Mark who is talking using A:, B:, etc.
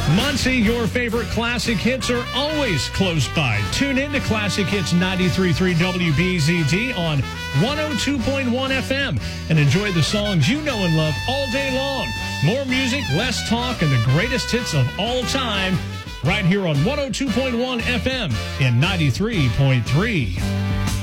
A: Muncie, your favorite classic hits are always close by. Tune in to Classic Hits 93.3 WBZD on 102.1 FM and enjoy the songs you know and love all day long. More music, less talk, and the greatest hits of all time right here on 102.1 FM and 93.3.